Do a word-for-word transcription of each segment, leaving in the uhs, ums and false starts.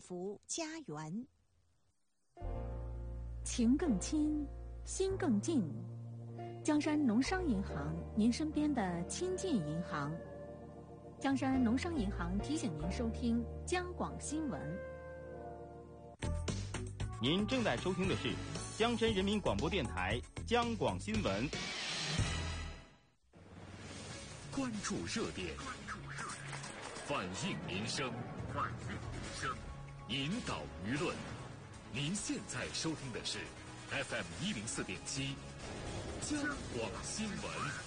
福家园。 情更亲，心更近。江山农商银行，您身边的亲近银行。江山农商银行提醒您收听江广新闻。 您正在收听的是江山人民广播电台江广新闻。 关注热点，反映民生，反映民生，引导舆论。您现在收听的是 F M 一零四点七江广新闻。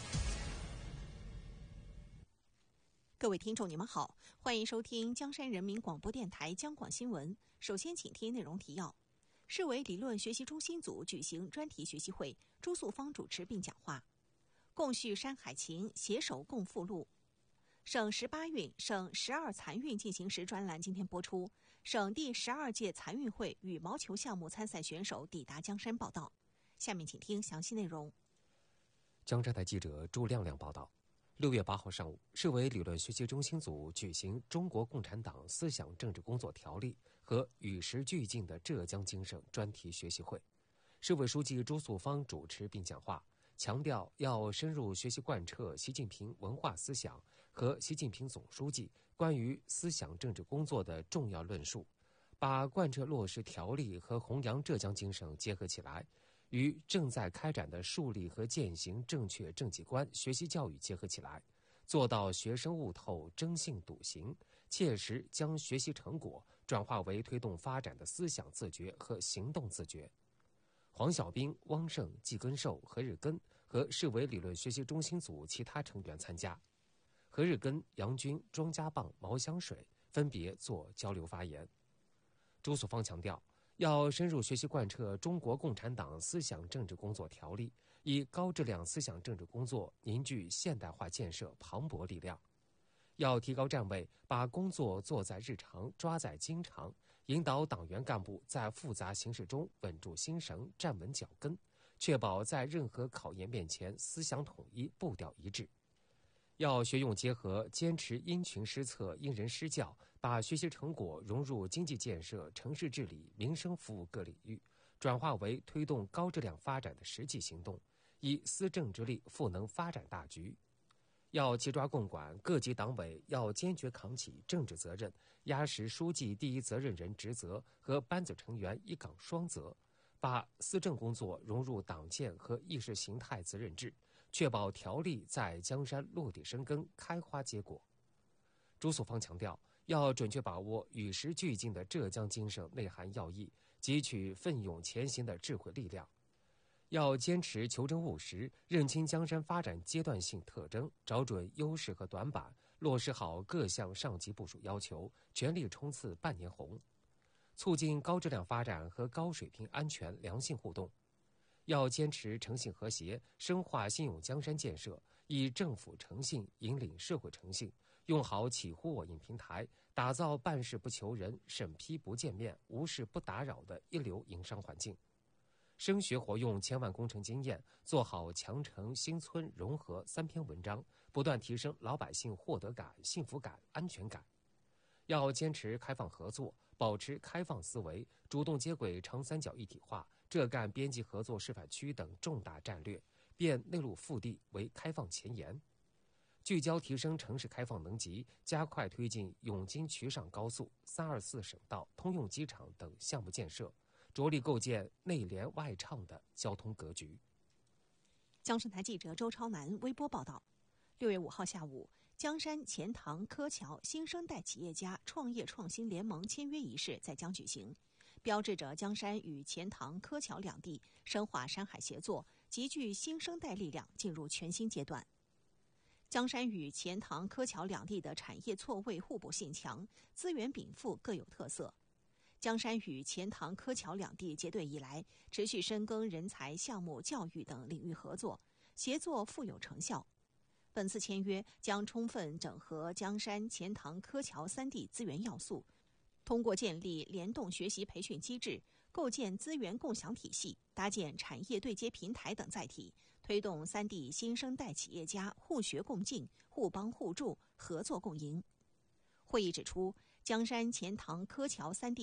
各位听众，你们好，欢迎收听江山人民广播电台江广新闻。首先，请听内容提要。市委理论学习中心组举行专题学习会，朱素芳主持并讲话。共叙山海情，携手共赴陆。省十八运、省十二残运进行时专栏今天播出。省第十二届残运会羽毛球项目参赛选手抵达江山报道。下面请听详细内容。 江山台记者朱亮亮报道。六月八号上午，市委理论学习中心组举行《中国共产党思想政治工作条例》和与时俱进的浙江精神专题学习会。市委书记朱素芳主持并讲话，强调要深入学习贯彻习近平文化思想和习近平总书记关于思想政治工作的重要论述，把贯彻落实条例和弘扬浙江精神结合起来，与正在开展的树立和践行正确政绩观学习教育结合起来，做到学生悟透、真性笃行，切实将学习成果转化为推动发展的思想自觉和行动自觉。黄小兵、汪胜、季根寿、何日根和市委理论学习中心组其他成员参加。何日根、杨军、庄家棒、毛香水分别做交流发言。朱素芳强调，要深入学习贯彻中国共产党思想政治工作条例，以高质量思想政治工作凝聚现代化建设磅礴力量。要提高站位，把工作做在日常，抓在经常，引导党员干部在复杂形势中稳住心神，站稳脚跟，确保在任何考验面前思想统一，步调一致。要学用结合，坚持因循施策、因人施教，把学习成果融入经济建设、城市治理、民生服务各领域，转化为推动高质量发展的实际行动，以思政之力赋能发展大局。要齐抓共管，各级党委要坚决扛起政治责任，压实书记第一责任人职责和班子成员一岗双责，把思政工作融入党建和意识形态责任制，确保条例在江山落地生根、开花结果。朱素芳强调，要准确把握与时俱进的浙江精神内涵要义，汲取奋勇前行的智慧力量。要坚持求真务实，认清江山发展阶段性特征，找准优势和短板，落实好各项上级部署要求，全力冲刺半年红，促进高质量发展和高水平安全良性互动。要坚持诚信和谐，深化信用江山建设，以政府诚信引领社会诚信，用好起呼我应平台，打造办事不求人、审批不见面、无事不打扰的一流营商环境。深学活用千万工程经验，做好强城新村融合三篇文章，不断提升老百姓获得感、幸福感、安全感。要坚持开放合作，保持开放思维，主动接轨长三角一体化、浙赣边际合作示范区等重大战略，变内陆腹地为开放前沿。聚焦提升城市开放能级，加快推进永金渠上高速、三二四省道、通用机场等项目建设，着力构建内联外畅的交通格局。 江山台记者周超南微波报道。六月五号下午，江山钱塘柯桥新生代企业家创业创新联盟签约仪式在江举行，标志着江山与钱塘柯桥两地深化山海协作，集聚新生代力量进入全新阶段。江山与钱塘柯桥两地的产业错位互补性强，资源禀赋各有特色。江山与钱塘柯桥两地结对以来，持续深耕人才、项目、教育等领域合作，协作富有成效。本次签约将充分整合江山、钱塘、柯桥三地资源要素，通过建立联动学习培训机制，构建资源共享体系，搭建产业对接平台等载体，推动三地新生代企业家互学共进、互帮互助、合作共赢。会议指出，江山、钱塘、柯桥三地